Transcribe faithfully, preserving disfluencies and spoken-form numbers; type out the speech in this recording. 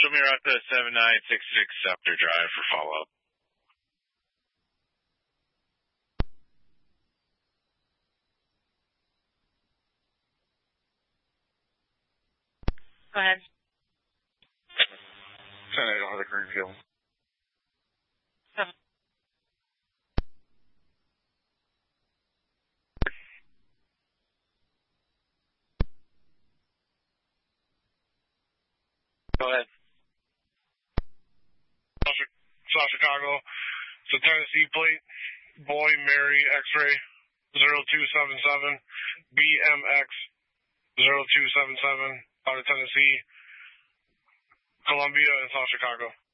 Show me route to seven nine six six Scepter Drive for follow-up. Go ahead. ten eight, I'll have the Greenfield. Seven. Go ahead. South Chicago. It's a Tennessee plate. Boy, Mary, X-ray, zero two seven seven. B M X, zero two seven seven. Out of Tennessee, Columbia, and South Chicago.